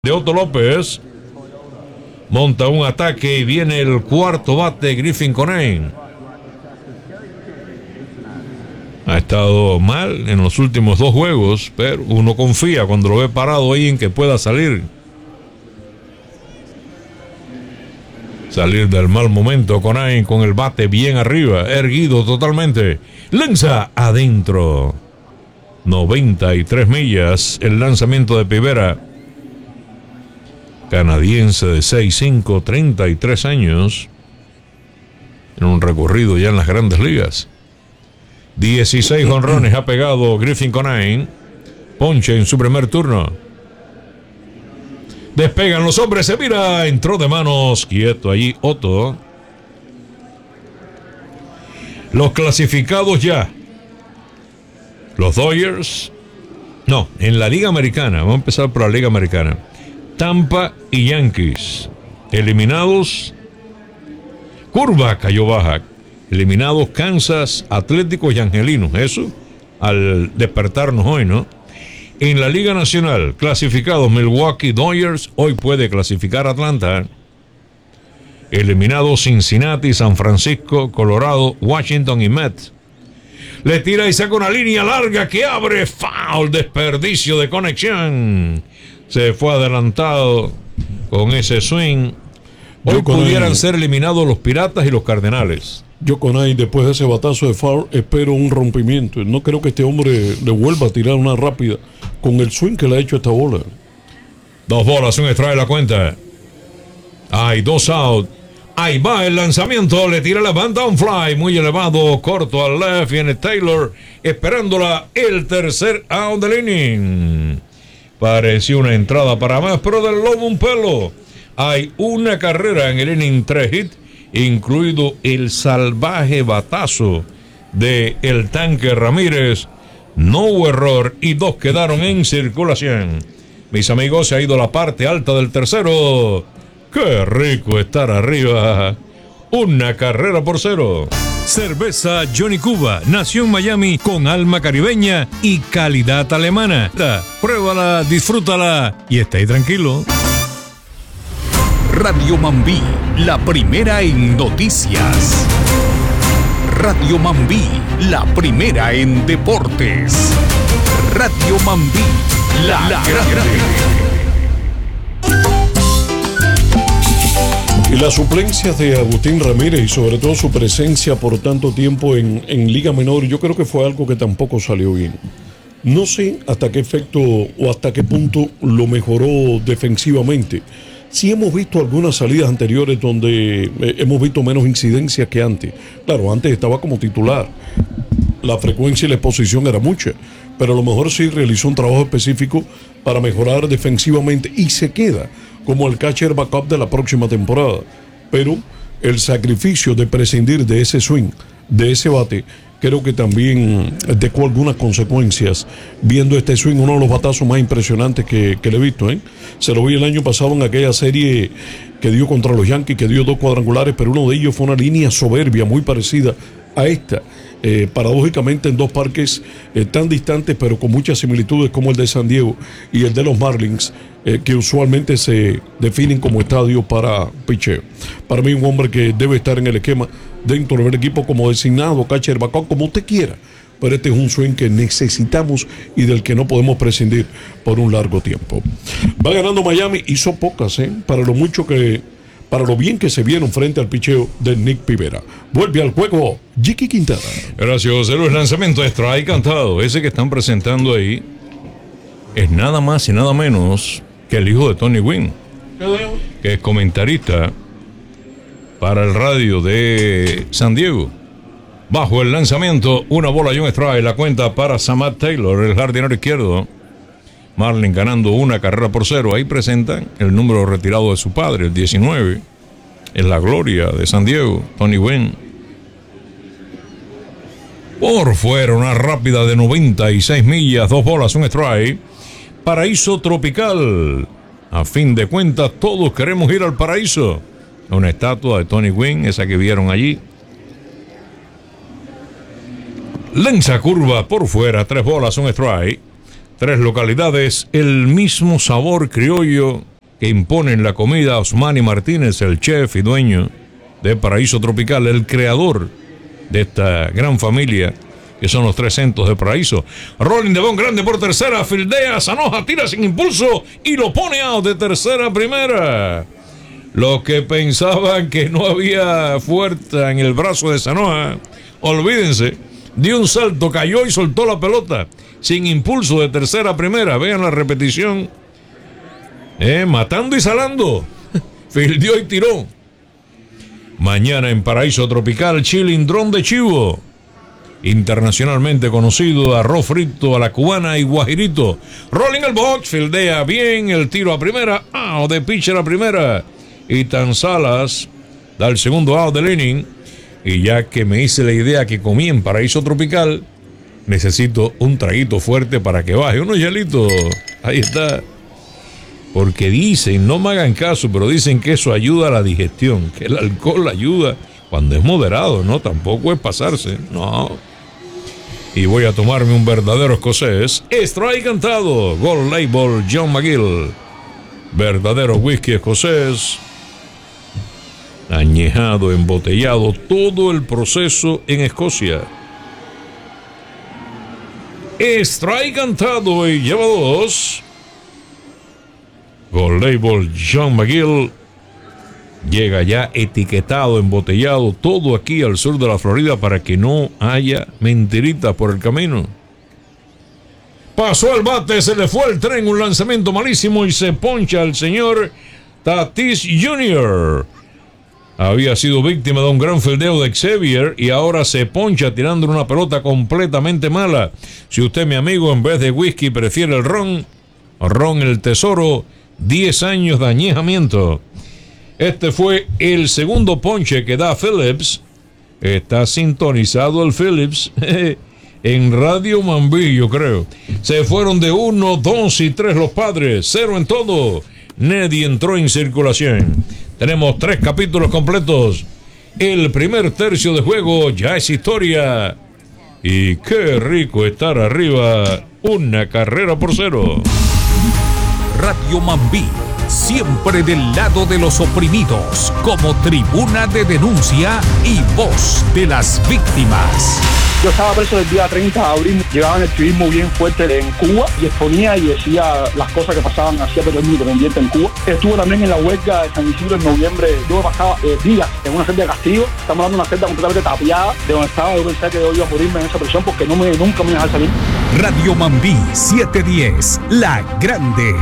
de Otto López. Monta un ataque y viene el cuarto bate, Griffin Conine. Ha estado mal en los últimos dos juegos, pero uno confía cuando lo ve parado ahí en que pueda salir del mal momento. Conine con el bate bien arriba, erguido totalmente. Lanza adentro. 93 millas el lanzamiento de Pivera. Canadiense de 6'5", 33 años. En un recorrido ya en las grandes ligas. 16 jonrones ha pegado Griffin Conine. Ponche en su primer turno. Despegan los hombres, se mira, entró de manos, quieto allí Otto. Los clasificados ya. Los Dodgers. No, en la Liga Americana. Vamos a empezar por la Liga Americana. Tampa y Yankees. Eliminados. Curva cayó baja. Eliminados Kansas, Atléticos y Angelinos. Eso al despertarnos hoy, ¿no? En la Liga Nacional, clasificados Milwaukee Dodgers. Hoy puede clasificar Atlanta. Eliminados Cincinnati, San Francisco, Colorado, Washington y Mets. Le tira y saca una línea larga que abre. Foul, desperdicio de conexión. Se fue adelantado con ese swing. Hoy pudieran ser eliminados los Piratas y los Cardenales. Yo con ahí, después de ese batazo de foul, espero un rompimiento. No creo que este hombre le vuelva a tirar una rápida con el swing que le ha hecho esta bola. 2 bolas, un strike la cuenta. Hay 2 out. Ahí va el lanzamiento, le tira la banda, un fly muy elevado, corto al left. Viene Taylor esperándola, el tercer out del inning. Pareció una entrada para más, pero del lobo un pelo. Hay una carrera en el inning 3 hit, incluido el salvaje batazo de el Tanque Ramírez. No hubo error y 2 quedaron en circulación. Mis amigos, se ha ido la parte alta del tercero. ¡Qué rico estar arriba! 1 carrera por 0. Cerveza Johnny Cuba nació en Miami con alma caribeña y calidad alemana. Pruébala, disfrútala y está ahí tranquilo. Radio Mambí, la primera en noticias. Radio Mambí, la primera en deportes. Radio Mambí, la grande. Y las suplencias de Agustín Ramírez y sobre todo su presencia por tanto tiempo en Liga Menor, yo creo que fue algo que tampoco salió bien. No sé hasta qué efecto o hasta qué punto lo mejoró defensivamente. Sí hemos visto algunas salidas anteriores donde hemos visto menos incidencias que antes. Claro, antes estaba como titular. La frecuencia y la exposición era mucha, pero a lo mejor sí realizó un trabajo específico para mejorar defensivamente y se queda como el catcher backup de la próxima temporada. Pero el sacrificio de prescindir de ese swing, de ese bate, creo que también dejó algunas consecuencias. Viendo este swing, uno de los batazos más impresionantes que le he visto, Se lo vi el año pasado en aquella serie que dio contra los Yankees, que dio 2 cuadrangulares, pero uno de ellos fue una línea soberbia, muy parecida a esta. Paradójicamente en 2 parques tan distantes, pero con muchas similitudes, como el de San Diego y el de los Marlins, que usualmente se definen como estadios para picheo. Para mí, un hombre que debe estar en el esquema dentro del equipo como designado, catcher, backup, como usted quiera. Pero este es un swing que necesitamos y del que no podemos prescindir por un largo tiempo. Va ganando Miami, hizo pocas, para lo bien que se vieron frente al picheo de Nick Pivera. Vuelve al juego Jicky Quintana. Gracias, José Luis. Lanzamiento de strike cantado. Ese que están presentando ahí es nada más y nada menos que el hijo de Tony Gwynn, que es comentarista para el radio de San Diego. Bajo el lanzamiento, 1 bola y un strike. La cuenta para Samad Taylor, el jardinero izquierdo. Marlin ganando 1 carrera por 0. Ahí presentan el número retirado de su padre, el 19. Es la gloria de San Diego, Tony Gwynn. Por fuera, una rápida de 96 millas, 2 bolas, un strike. Paraíso tropical. A fin de cuentas, todos queremos ir al paraíso. Una estatua de Tony Gwynn, esa que vieron allí. Lanza curva por fuera, 3 bolas, un strike. 3 localidades, el mismo sabor criollo que imponen la comida. Osmani Martínez, el chef y dueño de Paraíso Tropical, el creador de esta gran familia que son los 300 de Paraíso. Rolling de Bon grande por tercera, fildea, Sanoja tira sin impulso y lo pone out de tercera a primera. Los que pensaban que no había fuerza en el brazo de Sanoja, olvídense, dio un salto, cayó y soltó la pelota sin impulso de tercera a primera. Vean la repetición. Matando y salando. Fildeó y tiró. Mañana en Paraíso Tropical, chilindrón de chivo, internacionalmente conocido, arroz frito a la cubana y guajirito. Rolling el box, fildea bien, el tiro a primera, out de pitcher a primera. Y Tan Salas da el segundo out del inning. Y ya que me hice la idea que comí en Paraíso Tropical, necesito un traguito fuerte para que baje. Unos hielitos. Ahí está. Porque dicen, no me hagan caso, pero dicen que eso ayuda a la digestión, que el alcohol ayuda cuando es moderado, ¿no? Tampoco es pasarse, no. Y voy a tomarme un verdadero escocés. Strike cantado, Gold Label John McGill. Verdadero whisky escocés, añejado, embotellado, todo el proceso en Escocia. Strike cantado y lleva 2. Gold Label John McGill llega ya etiquetado, embotellado, todo aquí al sur de la Florida para que no haya mentiritas por el camino. Pasó el bate, se le fue el tren, un lanzamiento malísimo y se poncha el señor Tatis Jr. Había sido víctima de un gran fildeo de Xavier y ahora se poncha tirando una pelota completamente mala. Si usted, mi amigo, en vez de whisky prefiere el ron el tesoro, 10 años de añejamiento. Este fue el segundo ponche que da Phillips. Está sintonizado el Phillips en Radio Mambí, yo creo. Se fueron de 1, 2 y 3 los Padres, 0 en todo. Nadie entró en circulación. Tenemos 3 capítulos completos. El primer tercio de juego ya es historia. Y qué rico estar arriba, 1 carrera por 0. Radio Mambí, siempre del lado de los oprimidos, como tribuna de denuncia y voz de las víctimas. Yo estaba preso el día 30 de abril, llevaban el activismo bien fuerte en Cuba y exponía y decía las cosas que pasaban, hacía periodismo independiente en Cuba. Estuve también en la huelga de San Isidro en noviembre. Yo me pasaba días en una celda de castigo. Estamos dando una celda completamente tapiada de donde estaba. Yo pensé que yo iba a morirme en esa prisión porque nunca me iba a dejar salir. Radio Mambí 710, La Grande.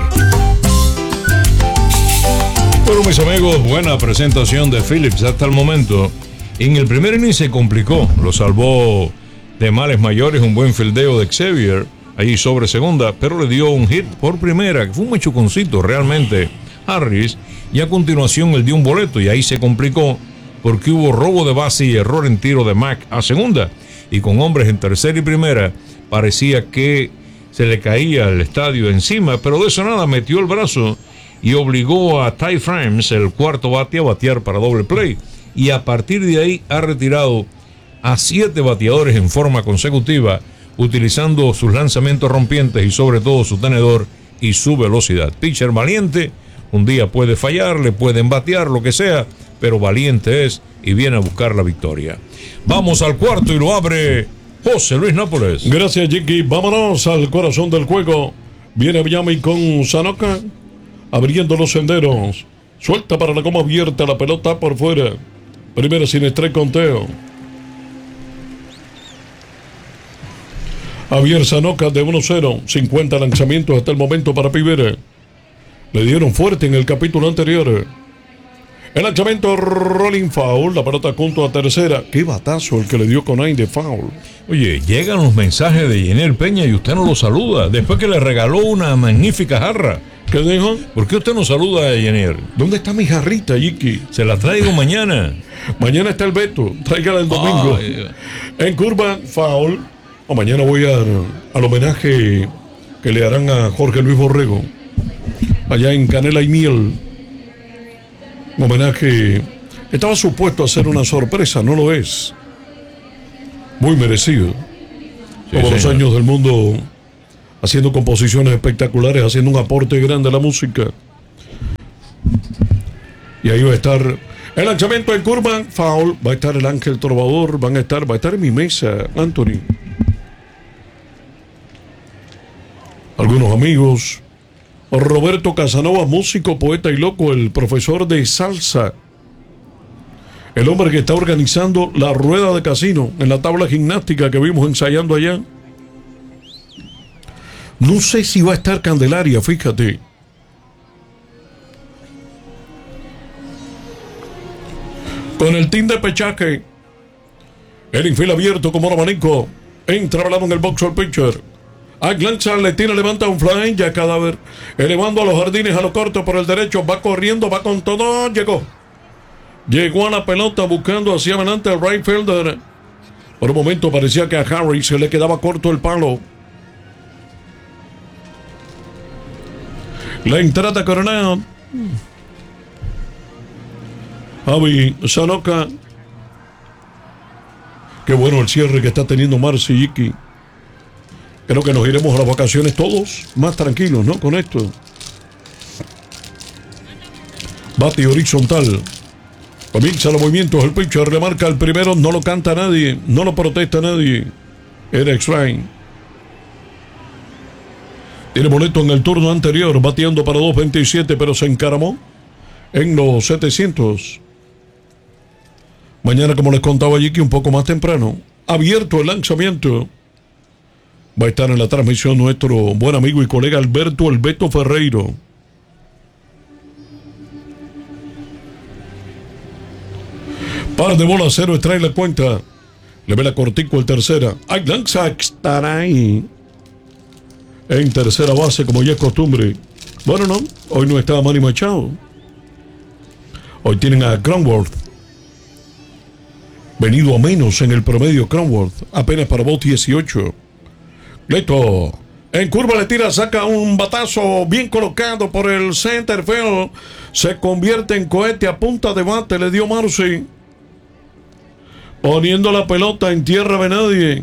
Bueno, mis amigos, buena presentación de Phillips hasta el momento. En el primer inning se complicó, lo salvó de males mayores un buen fildeo de Xavier ahí sobre segunda, pero le dio un hit por primera, que fue un machuconcito realmente Harris, y a continuación él dio un boleto y ahí se complicó porque hubo robo de base y error en tiro de Mac a segunda, y con hombres en tercera y primera parecía que se le caía el estadio encima, pero de eso nada, metió el brazo y obligó a Ty Frames, el cuarto bate, a batear para doble play, y a partir de ahí ha retirado a 7 bateadores en forma consecutiva, utilizando sus lanzamientos rompientes y sobre todo su tenedor y su velocidad. Pitcher valiente, un día puede fallar, le pueden batear, lo que sea, pero valiente es y viene a buscar la victoria. Vamos al cuarto y lo abre José Luis Nápoles. Gracias, Jiki. Vámonos al corazón del juego. Viene Miami con Sanoca, abriendo los senderos. Suelta para la goma abierta, la pelota por fuera. Primera sin strike, conteo. Javier Sanoca de 1-0, 50 lanzamientos hasta el momento para Pivera. Le dieron fuerte en el capítulo anterior. El lanzamiento rolling foul, la pelota junto a tercera. Qué batazo el que le dio Conay de foul. Oye, llegan los mensajes de Yenier Peña y usted no lo saluda, después que le regaló una magnífica jarra. ¿Qué dijo? ¿Por qué usted no saluda a Yenier? ¿Dónde está mi jarrita, Jiki? Se la traigo mañana. Mañana está el Beto, tráigala el domingo. En curva, foul. O mañana voy al homenaje que le harán a Jorge Luis Borrego, allá en Canela y Miel. Un homenaje. Estaba supuesto a ser una sorpresa, no lo es. Muy merecido. Todos los años del mundo haciendo composiciones espectaculares, haciendo un aporte grande a la música. Y ahí va a estar el lanzamiento en curva, foul. Va a estar el Ángel Trovador, va a estar en mi mesa, Anthony. Algunos amigos. Roberto Casanova, músico, poeta y loco, el profesor de salsa. El hombre que está organizando la rueda de casino en la tabla gimnástica que vimos ensayando allá. No sé si va a estar Candelaria, fíjate. Con el team de pechaje. El infield abierto como un abanico. Entra balado en el box al pitcher. Lanza, le tira, levanta un fly, ya cadáver. Elevando a los jardines a lo corto por el derecho. Va corriendo, va con todo. Llegó a la pelota buscando hacia adelante el right fielder. Por un momento parecía que a Harry se le quedaba corto el palo. La entrada Coronel. Javi Sanoka. Qué bueno el cierre que está teniendo Marcy Iki. Creo que nos iremos a las vacaciones todos más tranquilos, ¿no? Con esto. Bate horizontal. Comienza los movimientos. El pitcher le marca el primero. No lo canta nadie. No lo protesta nadie. Era extraño. Tiene boleto en el turno anterior. Bateando para 2.27, pero se encaramó en los 700. Mañana, como les contaba allí, que un poco más temprano. Abierto el lanzamiento. Va a estar en la transmisión nuestro buen amigo y colega Alberto El Beto Ferreiro. Par de bolas, 0 extrae la cuenta. Le ve la cortico el tercera. Lanza, estará ahí. En tercera base, como ya es costumbre. Bueno, no, hoy no está Manny Machado. Hoy tienen a Cronworth. Venido a menos en el promedio Cronworth. Apenas para voz 18. Listo. En curva le tira, saca un batazo bien colocado por el center field. Se convierte en cohete a punta de bate. Le dio Marcy. Poniendo la pelota en tierra de nadie.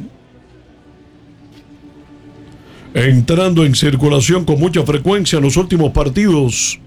Entrando en circulación con mucha frecuencia en los últimos partidos.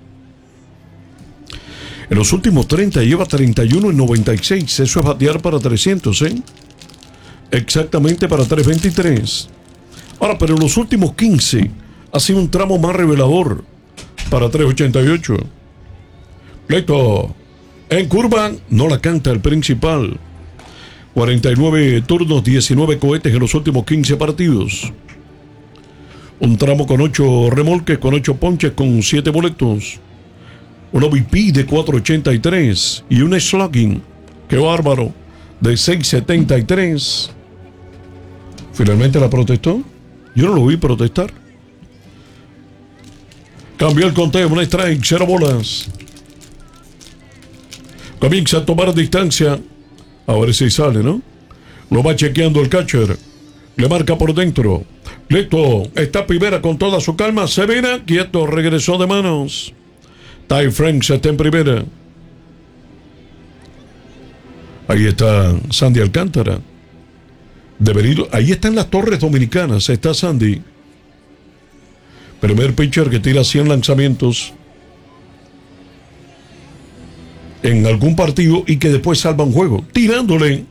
En los últimos 30 lleva 31 en 96. Eso es batear para 300, ¿eh? Exactamente para 323. Ahora, pero en los últimos 15 ha sido un tramo más revelador para 388. Listo. En curva no la canta el principal. 49 turnos, 19 cohetes en los últimos 15 partidos. Un tramo con 8 remolques, con 8 ponches, con 7 boletos. Un OVP de 4.83 y un slugging, qué bárbaro, de 6.73. Finalmente la protestó. Yo no lo vi protestar. Cambió el conteo, un strike, 0 bolas. Comienza a tomar distancia. A ver si sale, ¿no? Lo va chequeando el catcher. Le marca por dentro. Listo. Está primera con toda su calma. Se viene. Quieto. Regresó de manos. Ty Franks está en primera. Ahí está Sandy Alcántara. Ahí están las Torres Dominicanas. Está Sandy. Primer pitcher que tira 100 lanzamientos en algún partido y que después salva un juego, tirándole.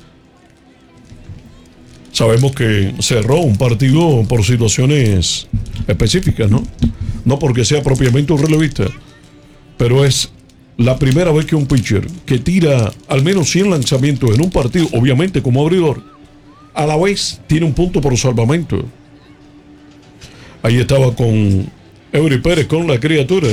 Sabemos que cerró un partido por situaciones específicas, ¿no? No porque sea propiamente un relevista, pero es la primera vez que un pitcher que tira al menos 100 lanzamientos en un partido, obviamente como abridor, a la vez tiene un punto por salvamento. Ahí estaba con Eury Pérez, con la criatura.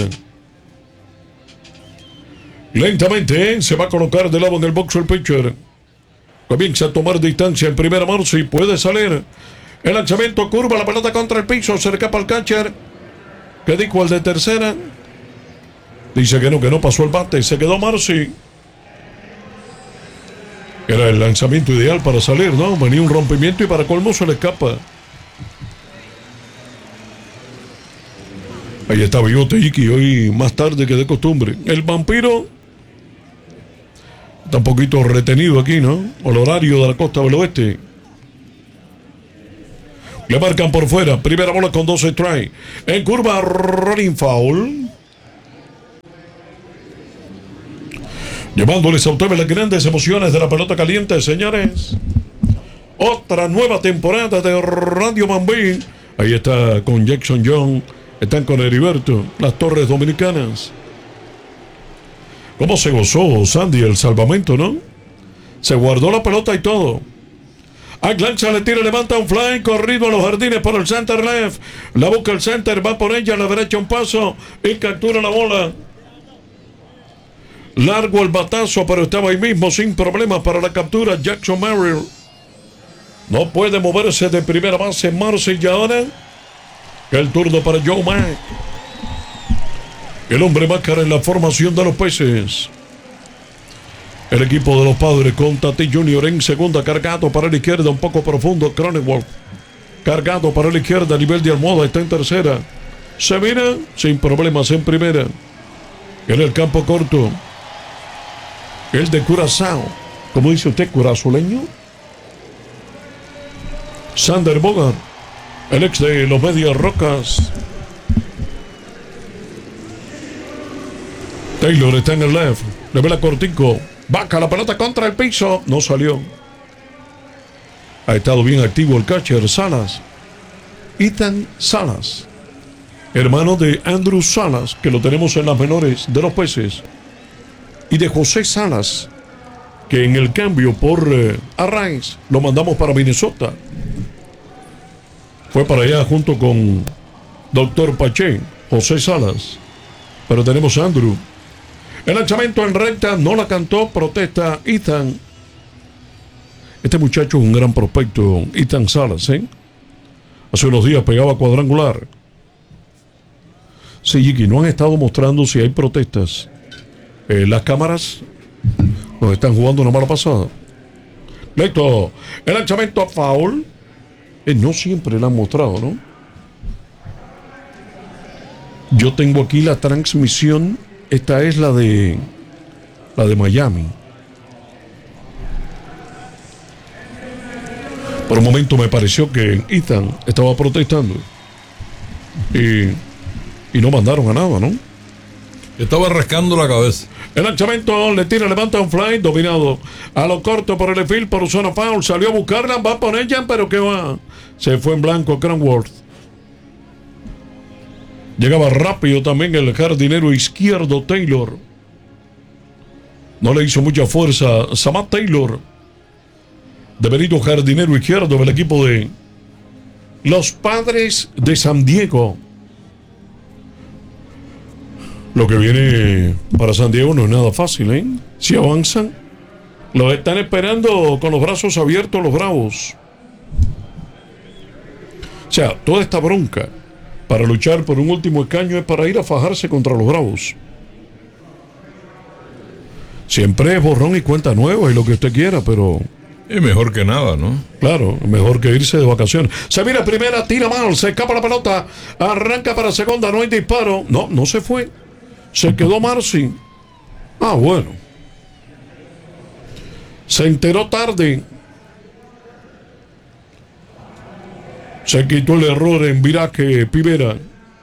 Lentamente se va a colocar de lado en el box el pitcher. Comienza a tomar distancia en primera marzo y puede salir. El lanzamiento curva, la pelota contra el piso, se escapa al catcher. ¿Qué dijo el de tercera? Dice que no pasó el bate, se quedó Marcy. Era el lanzamiento ideal para salir, ¿no? Venía un rompimiento y para colmo se le escapa. Ahí está Bigote Iki, hoy más tarde que de costumbre. El vampiro está un poquito retenido aquí, ¿no? El horario de la costa del oeste. Le marcan por fuera. Primera bola con 12 strikes. En curva, rolling foul. Llevándoles a ustedes las grandes emociones de la pelota caliente, señores. Otra nueva temporada de Radio Mambí. Ahí está con Jackson John. Están con Heriberto, las Torres Dominicanas. ¿Cómo se gozó Sandy el salvamento, no? Se guardó la pelota y todo. Lanza, le tira, levanta un fly, corrido a los jardines por el center left. La busca el center, va por ella, a la derecha un paso y captura la bola. Largo el batazo, pero estaba ahí mismo sin problemas para la captura. Jackson Merrill no puede moverse de primera base. Marcy, y ahora el turno para Joe Mack, el hombre más caro en la formación de los Peces. El equipo de los Padres con Tati Jr. en segunda, cargado para la izquierda, un poco profundo. Cronenworth cargado para la izquierda, a nivel de almohada, está en tercera. Se mira sin problemas en primera. En el campo corto, el de Curazao, ¿cómo dice usted, curazoleño? Sander Bogart, el ex de los Medias Rocas. Taylor está en el left, le ve la cortico. Baja la pelota contra el piso. No salió. Ha estado bien activo el catcher Salas. Ethan Salas, hermano de Andrew Salas, que lo tenemos en las menores de los Peces, y de José Salas, que en el cambio por Arraez lo mandamos para Minnesota. Fue para allá junto con Dr. Pache, José Salas. Pero tenemos a Andrew. El lanzamiento en recta, no la cantó, protesta Ethan. Este muchacho es un gran prospecto, Ethan Salas, ¿eh? Hace unos días pegaba cuadrangular. Sí, Jiki, no han estado mostrando si hay protestas. Las cámaras nos están jugando una mala pasada. Listo. El lanzamiento a foul. No siempre la han mostrado, ¿no? Yo tengo aquí la transmisión. Esta es la de Miami. Por un momento me pareció que Ethan estaba protestando y no mandaron a nada, ¿no? Estaba rascando la cabeza. El lanzamiento, le tira, levanta un fly, dominado a lo corto por el field, por zona foul, salió a buscarla, va por ella, pero que va, se fue en blanco Cranworth. Llegaba rápido también el jardinero izquierdo Taylor. No le hizo mucha fuerza Samad Taylor, deberito jardinero izquierdo del equipo de los Padres de San Diego. Lo que viene para San Diego no es nada fácil, ¿eh? Si avanzan, los están esperando con los brazos abiertos los Bravos. O sea, toda esta bronca para luchar por un último escaño es para ir a fajarse contra los Bravos. Siempre es borrón y cuenta nueva y lo que usted quiera, pero es mejor que nada, ¿no? Claro, mejor que irse de vacaciones. Se mira primera, tira mal, se escapa la pelota, arranca para segunda, no hay disparo. No se fue. Se quedó Marcy. Bueno. Se enteró tarde. Se quitó el error en viraje Pivera.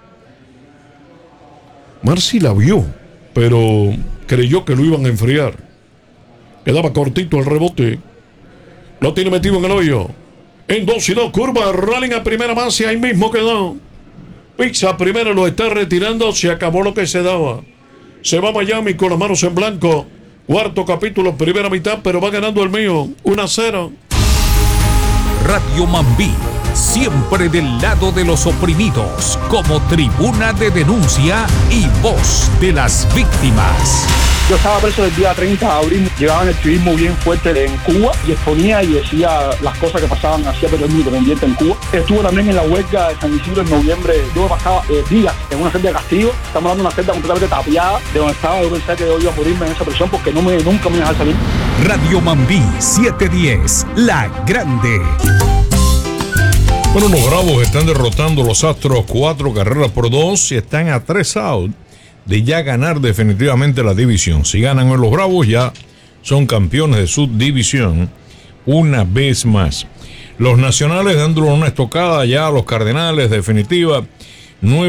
Marcy la vio, pero creyó que lo iban a enfriar. Quedaba cortito el rebote. Lo tiene metido en el hoyo. En 2-2, curva, rolling a primera base, ahí mismo quedó. Pizza primero lo está retirando, se acabó lo que se daba. Se va a Miami con las manos en blanco. Cuarto capítulo, primera mitad, pero va ganando el mío. 1-0. Radio Mambí, siempre del lado de los oprimidos, como tribuna de denuncia y voz de las víctimas. Yo estaba preso el día 30 de abril, llevaba el activismo bien fuerte en Cuba y exponía y decía las cosas que pasaban, hacía periodismo independiente en Cuba. Estuve también en la huelga de San Isidro en noviembre. Yo pasaba días en una celda de castigo, estamos hablando de una celda completamente tapiada, de donde estaba. Yo pensé que yo iba a morirme en esa prisión porque nunca me dejaba salir. Radio Mambí 710, La Grande. Bueno, los Bravos están derrotando a los Astros 4-2 y están a 3 out de ya ganar definitivamente la división. Si ganan hoy los Bravos, ya son campeones de su división una vez más. Los Nacionales dando una estocada ya a los Cardenales, definitiva,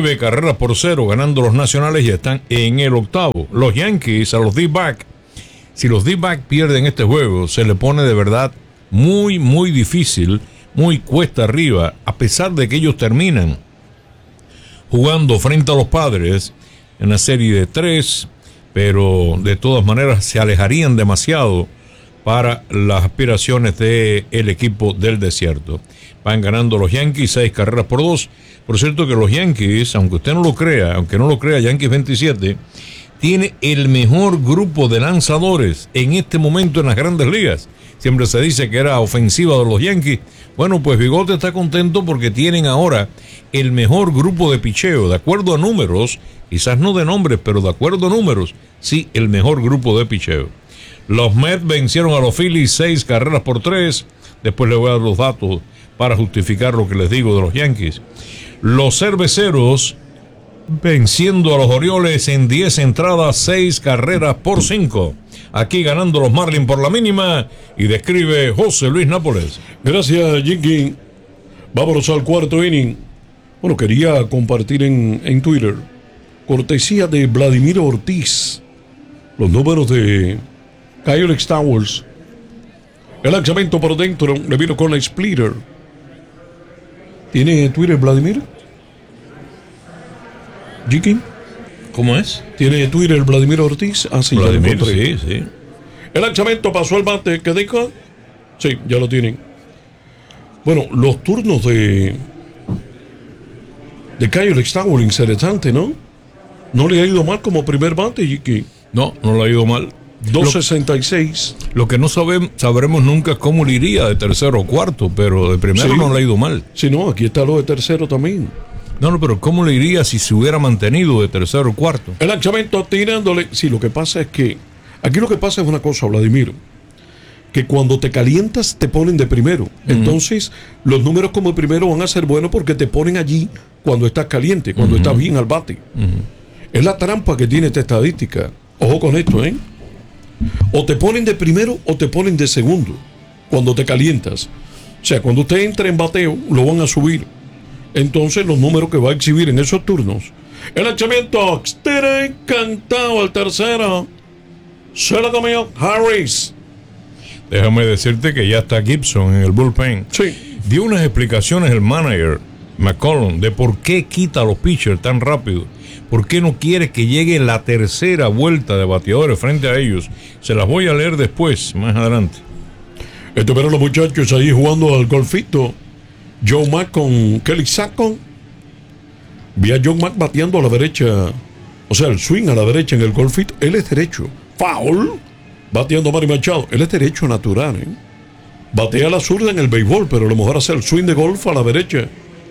9-0, ganando los Nacionales y están en el octavo. Los Yankees a los D-back Si los D-back pierden este juego, se le pone de verdad muy, muy difícil, muy cuesta arriba, a pesar de que ellos terminan jugando frente a los Padres en una serie de 3, pero de todas maneras se alejarían demasiado para las aspiraciones del equipo del desierto. Van ganando los Yankees 6 carreras por 2. Por cierto que los Yankees, aunque usted no lo crea, Yankees 27, tiene el mejor grupo de lanzadores en este momento en las grandes ligas. Siempre se dice que era ofensiva de los Yankees. Bueno, pues Bigote está contento porque tienen ahora el mejor grupo de picheo, de acuerdo a números, quizás no de nombres, pero de acuerdo a números, sí, el mejor grupo de picheo. Los Mets vencieron a los Phillies 6 carreras por 3. Después les voy a dar los datos para justificar lo que les digo de los Yankees. Los Cerveceros venciendo a los Orioles en 10 entradas, 6 carreras por 5. Aquí ganando los Marlins por la mínima, y describe José Luis Nápoles. Gracias, Jinky. Vámonos al cuarto inning. Bueno, quería compartir en Twitter, cortesía de Vladimir Ortiz, los números de Kyle Stowers. El lanzamiento por dentro le vino con la splitter. ¿Tiene Twitter, Vladimir? ¿Jinky? ¿Cómo es? ¿Tiene Twitter Vladimir Ortiz? Ah, sí, Vladimir, ya lo encontré. sí. El lanzamiento pasó el bate. ¿Qué dijo? Sí, ya lo tienen. Bueno, los turnos de Kyle Stowers, interesante, ¿no? No le ha ido mal como primer bate, Jinky. No le ha ido mal. 2.66. Lo que no sabremos nunca es cómo le iría de tercero o cuarto, pero de primero Sí. no le ha ido mal. Si no, aquí está lo de tercero también. No, pero ¿cómo le iría si se hubiera mantenido de tercero o cuarto? El lanzamiento tirándole. Sí, lo que pasa es que aquí lo que pasa es una cosa, Vladimir, que cuando te calientas te ponen de primero. Entonces, los números como primero van a ser buenos porque te ponen allí cuando estás caliente, cuando estás bien al bate. Es la trampa que tiene esta estadística. Ojo con esto, ¿eh? O te ponen de primero o te ponen de segundo cuando te calientas. O sea, cuando usted entre en bateo, lo van a subir. Entonces, los números que va a exhibir en esos turnos. El lanzamiento, tira encantado al tercero. Se lo comió Harris. Déjame decirte que ya está Gibson en el bullpen. Sí. Dio unas explicaciones el manager, McCollum, de por qué quita a los pitchers tan rápido. ¿Por qué no quiere que llegue la tercera vuelta de bateadores frente a ellos? Se las voy a leer después, más adelante. Estuvieron los muchachos ahí jugando al golfito. Joe Mack con Kelly Sackon. Vi a Joe Mack bateando a la derecha. O sea, el swing a la derecha en el golfito. Él es derecho. Foul. Bateando a Manny Machado. Él es derecho natural, ¿eh? Batea a la zurda en el béisbol, pero a lo mejor hace el swing de golf a la derecha.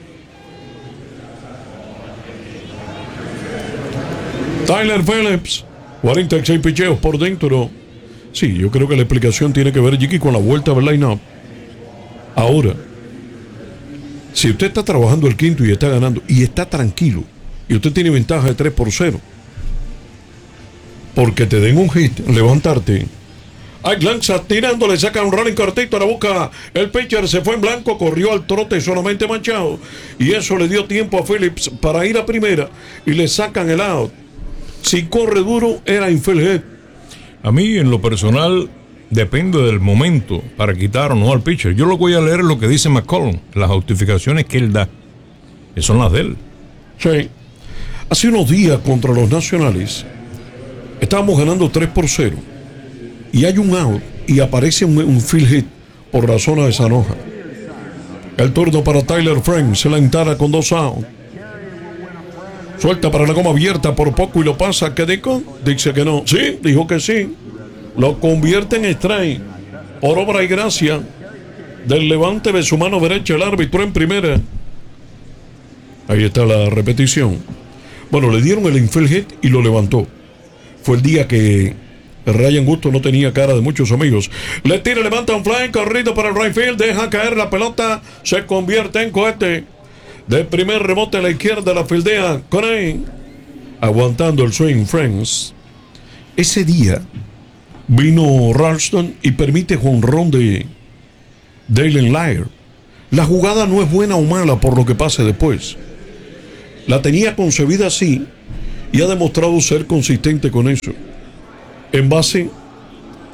Tyler Phillips, 46 picheos por dentro. Sí, yo creo que la explicación tiene que ver, Jiki, con la vuelta del line-up. Ahora, si usted está trabajando el quinto y está ganando, y está tranquilo, y usted tiene ventaja de 3-0, porque te den un hit, levantarte. Hay lanza tirando, le saca un running cortito a la boca. El pitcher se fue en blanco, corrió al trote solamente Machado. Y eso le dio tiempo a Phillips para ir a primera y le sacan el out. Si corre duro, era infield hit. A mí, en lo personal, depende del momento para quitar o no al pitcher. Yo lo voy a leer lo que dice McCollum, las justificaciones que él da, que son las de él. Sí. Hace unos días contra los Nacionales, estábamos ganando 3-0. Y hay un out y aparece un field hit por la zona de Sanoja. El turno para Tyler Frank, se la entara con 2 outs. Suelta para la goma abierta por poco y lo pasa. ¿Qué dijo? Dice que no. Sí, dijo que sí. Lo convierte en strike por obra y gracia del levante de su mano derecha el árbitro en primera. Ahí está la repetición. Bueno, le dieron el infield hit y lo levantó. Fue el día que Ryan Gusto no tenía cara de muchos amigos. Le tira, levanta un fly, corrido para el right field, deja caer la pelota, se convierte en cohete. De primer rebote a la izquierda la fildea Crane, aguantando el swing Friends. Ese día vino Ralston y permite jonrón de Dalen Lyer. La jugada no es buena o mala por lo que pase después. La tenía concebida así y ha demostrado ser consistente con eso. En base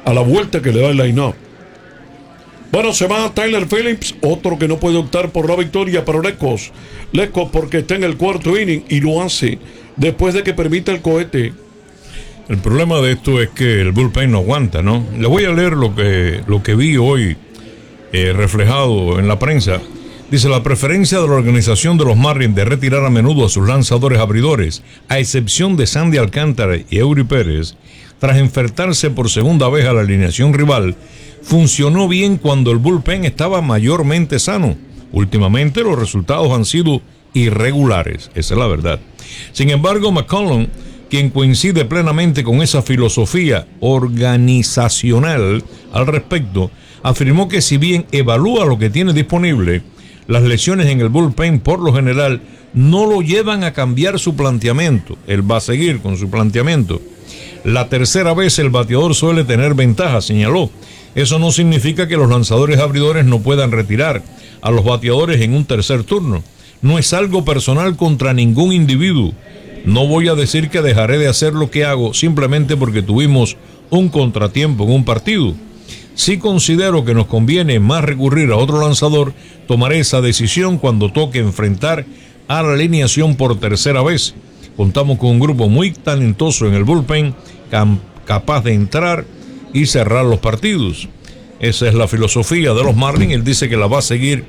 a la vuelta que le da el line-up. Bueno, se va Tyler Phillips, otro que no puede optar por la victoria para Lecos porque está en el cuarto inning y lo hace después de que permita el cohete. El problema de esto es que el bullpen no aguanta, ¿no? Le voy a leer lo que vi hoy reflejado en la prensa. Dice: la preferencia de la organización de los Marlins de retirar a menudo a sus lanzadores abridores, a excepción de Sandy Alcántara y Eury Pérez, tras enfrentarse por segunda vez a la alineación rival, funcionó bien cuando el bullpen estaba mayormente sano. Últimamente los resultados han sido irregulares, esa es la verdad. Sin embargo, McCollum, quien coincide plenamente con esa filosofía organizacional al respecto, afirmó que si bien evalúa lo que tiene disponible, las lesiones en el bullpen por lo general no lo llevan a cambiar su planteamiento. Él va a seguir con su planteamiento. La tercera vez el bateador suele tener ventaja, señaló. Eso no significa que los lanzadores abridores no puedan retirar a los bateadores en un tercer turno. No es algo personal contra ningún individuo. No voy a decir que dejaré de hacer lo que hago simplemente porque tuvimos un contratiempo en un partido. Si considero que nos conviene más recurrir a otro lanzador, tomaré esa decisión cuando toque enfrentar a la alineación por tercera vez. Contamos con un grupo muy talentoso en el bullpen, capaz de entrar y cerrar los partidos. Esa es la filosofía de los Marlins. Él dice que la va a seguir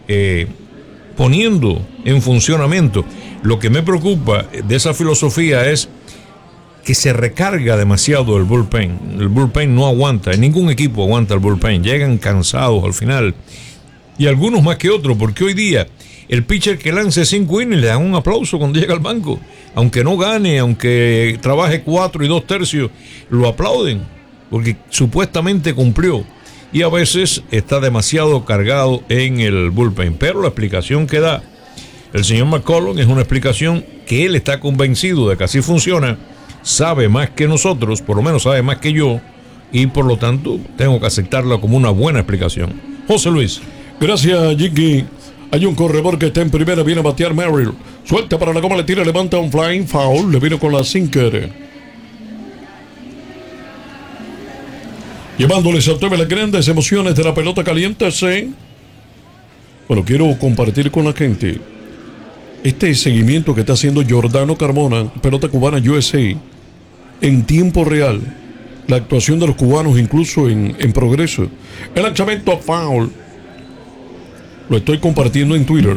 poniendo en funcionamiento. Lo que me preocupa de esa filosofía es que se recarga demasiado el bullpen. El bullpen no aguanta, ningún equipo aguanta el bullpen. Llegan cansados al final, y algunos más que otros, porque hoy día el pitcher que lance 5 innings le dan un aplauso cuando llega al banco. Aunque no gane, aunque trabaje 4 2/3, lo aplauden, porque supuestamente cumplió. Y a veces está demasiado cargado en el bullpen. Pero la explicación que da el señor McCollum es una explicación que él está convencido de que así funciona. Sabe más que nosotros, por lo menos sabe más que yo, y por lo tanto tengo que aceptarla como una buena explicación. José Luis. Gracias, Jiggy. Hay un corredor que está en primera, viene a batear Merrill. Suelta para la goma, le tira, levanta un flying foul, le vino con la sinker. Llevándoles a ustedes las grandes emociones de la pelota caliente, ¿sí? Bueno, quiero compartir con la gente este seguimiento que está haciendo Giordano Carmona, pelota cubana USA, en tiempo real. La actuación de los cubanos incluso en progreso. El lanzamiento foul. Lo estoy compartiendo en Twitter.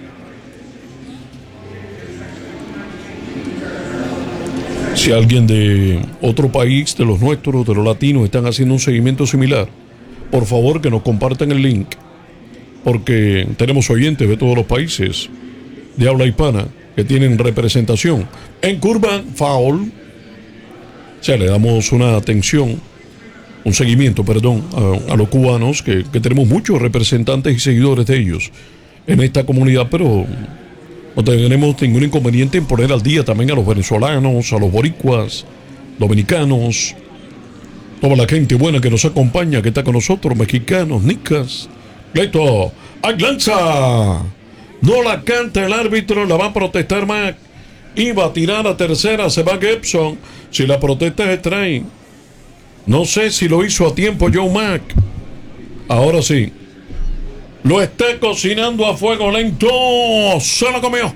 Si alguien de otro país, de los nuestros, de los latinos, están haciendo un seguimiento similar, por favor que nos compartan el link, porque tenemos oyentes de todos los países de habla hispana que tienen representación. En curva, foul. O sea, le damos una atención, un seguimiento, perdón, a los cubanos, que tenemos muchos representantes y seguidores de ellos en esta comunidad, pero no tenemos ningún inconveniente en poner al día también a los venezolanos, a los boricuas, dominicanos, toda la gente buena que nos acompaña, que está con nosotros, mexicanos, nicas. Leito, lanza. No la canta el árbitro, la va a protestar Mac. Iba a tirar a tercera, se va Gibson. Si la protesta es strike. No sé si lo hizo a tiempo Joe Mac. Ahora sí. Lo está cocinando a fuego lento. Se lo comió.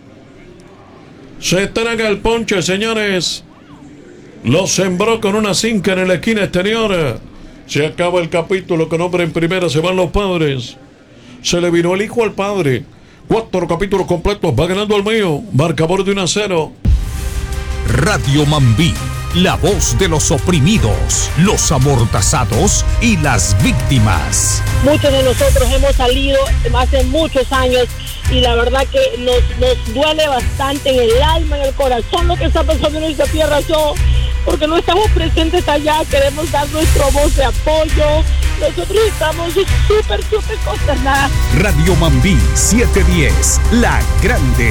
Se traga el ponche, señores. Lo sembró con una cinca en la esquina exterior. Se acaba el capítulo con hombre en primera. Se van los padres. Se le vino el hijo al padre. 4 capítulos completos. Va ganando el mío. Marcador de 1-0. Radio Mambí, la voz de los oprimidos, los amordazados y las víctimas. Muchos de nosotros hemos salido hace muchos años y la verdad que nos duele bastante en el alma, en el corazón lo que está pasando en esta tierra. Porque no estamos presentes allá, queremos dar nuestra voz de apoyo. Nosotros estamos súper consternados. Radio Mambí 710, La Grande.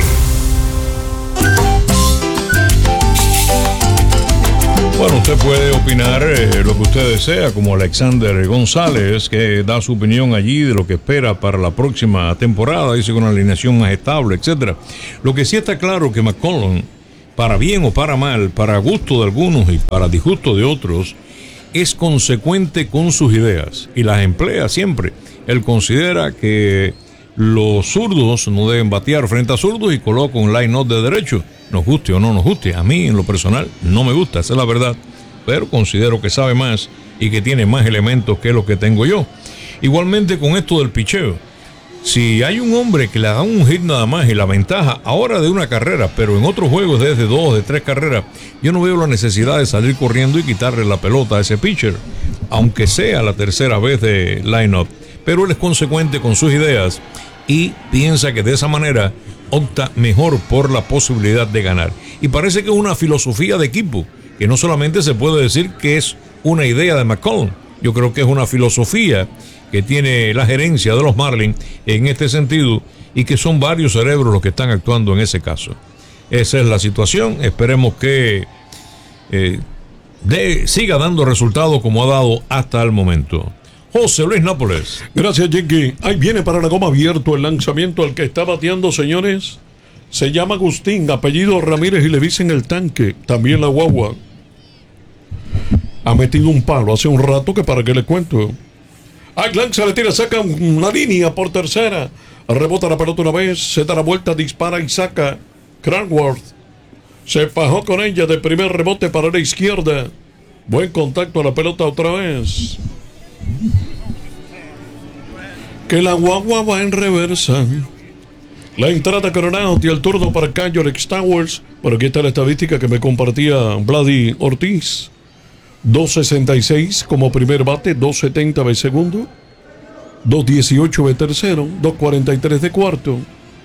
Bueno, usted puede opinar lo que usted desea, como Alexander González, que da su opinión allí de lo que espera para la próxima temporada, dice con una alineación más estable, etcétera. Lo que sí está claro que McCollum, para bien o para mal, para gusto de algunos y para disgusto de otros, es consecuente con sus ideas y las emplea siempre. Él considera que los zurdos no deben batear frente a zurdos y coloca un line-up de derecho, nos guste o no nos guste. A mí, en lo personal, no me gusta, esa es la verdad, pero considero que sabe más y que tiene más elementos que los que tengo yo. Igualmente con esto del picheo, si hay un hombre que le da un hit nada más y la ventaja ahora de una carrera, pero en otros juegos desde 2, de 3 carreras, yo no veo la necesidad de salir corriendo y quitarle la pelota a ese pitcher, aunque sea la tercera vez de line-up. Pero él es consecuente con sus ideas y piensa que de esa manera opta mejor por la posibilidad de ganar. Y parece que es una filosofía de equipo, que no solamente se puede decir que es una idea de McCollum, yo creo que es una filosofía que tiene la gerencia de los Marlins en este sentido y que son varios cerebros los que están actuando en ese caso. Esa es la situación, esperemos que siga dando resultados como ha dado hasta el momento. José Luis Nápoles. Gracias, Jackie. Ahí viene para la goma abierto el lanzamiento al que está bateando, señores. Se llama Agustín, apellido Ramírez, y le dicen el tanque, también la guagua. Ha metido un palo hace un rato que para qué le cuento. Ahí lanza, le tira, saca una línea por tercera. Rebota la pelota una vez, se da la vuelta, dispara y saca. Cranworth se fajó con ella de primer rebote para la izquierda. Buen contacto a la pelota otra vez. Que la guagua va en reversa. La entrada Coronado y el turno para Cayo Alex Towers. Por aquí está la estadística que me compartía Vladi Ortiz. 2.66 como primer bate, 2.70 de segundo, 2.18 de tercero, 2.43 de cuarto.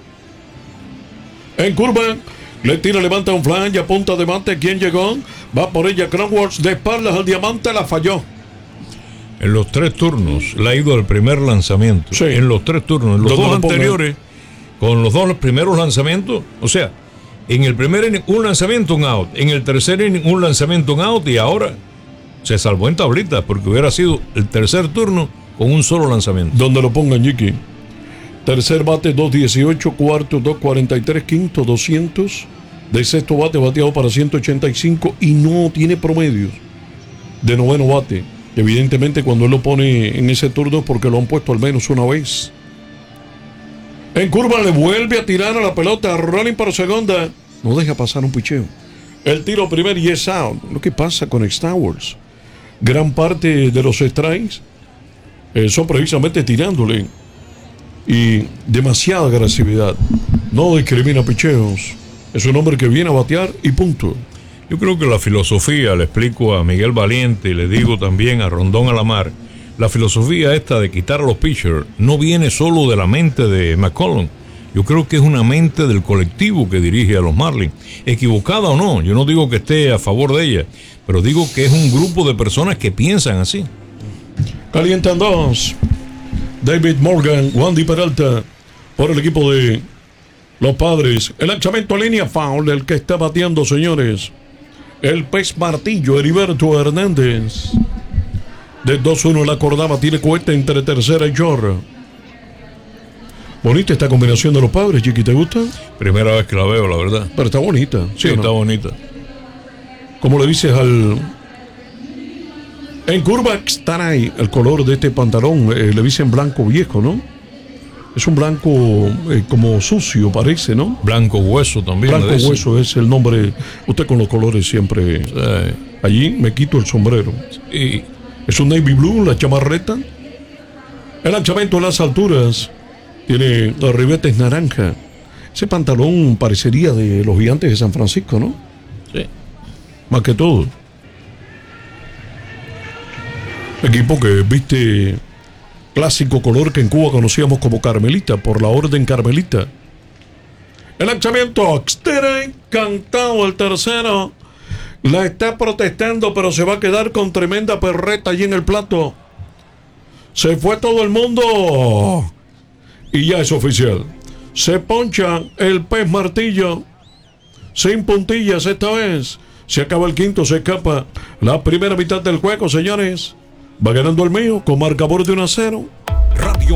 En curva, le tira, levanta un fly, apunta de bate. ¿Quién llegó? Va por ella Cranworth, de espaldas al diamante, la falló. En los 3 turnos le ha ido el primer lanzamiento. Sí. En los 3 turnos, en los 2 anteriores, con los 2 primeros lanzamientos, o sea, en el primer inning un lanzamiento, un out, en el tercer inning un lanzamiento, un out, y ahora se salvó en tablitas porque hubiera sido el tercer turno con un solo lanzamiento. Donde lo pongan, Jiki. Tercer bate 2.18, cuarto 2.43, quinto 200. De sexto bate bateado para 185 y no tiene promedios de noveno bate. Evidentemente cuando él lo pone en ese turno es porque lo han puesto al menos una vez. En curva le vuelve a tirar a la pelota, rolling por segunda. No deja pasar un picheo. El tiro primer y es out. Lo que pasa con Stowers. Gran parte de los strikes son precisamente tirándole. Y demasiada agresividad. No discrimina picheos. Es un hombre que viene a batear y punto. Yo creo que la filosofía, le explico a Miguel Valiente y le digo también a Rondón Alamar, la filosofía esta de quitar a los pitchers no viene solo de la mente de McCollum. Yo creo que es una mente del colectivo que dirige a los Marlins. Equivocada o no, yo no digo que esté a favor de ella, pero digo que es un grupo de personas que piensan así. Calientan 2. David Morgan, Wandy Peralta, por el equipo de los Padres. El lanzamiento a línea foul, el que está bateando, señores. El pez martillo, Heriberto Hernández. De 2-1 la acordaba, tiene cohete entre tercera y short. Bonita esta combinación de los Padres, Chiqui, ¿te gusta? Primera vez que la veo, la verdad. Pero está bonita. Sí, está bonita. Como le dices al... En curva está ahí el color de este pantalón, le dicen blanco viejo, ¿no? Es un blanco como sucio, parece, ¿no? Blanco hueso también. Blanco hueso es el nombre. Usted con los colores siempre. Sí. Allí me quito el sombrero. Sí. Es un navy blue, la chamarreta. El lanzamiento a las alturas. Tiene los ribetes naranja. Ese pantalón parecería de los Gigantes de San Francisco, ¿no? Sí. Más que todo. Equipo que viste clásico color que en Cuba conocíamos como Carmelita, por la Orden Carmelita. El lanzamiento, exterior, cantado el tercero. La está protestando, pero se va a quedar con tremenda perreta allí en el plato. Se fue todo el mundo. Y ya es oficial. Se poncha el pez martillo. Sin puntillas esta vez. Se acaba el quinto, se escapa la primera mitad del juego, señores. Va ganando el mío con marcador de 1-0.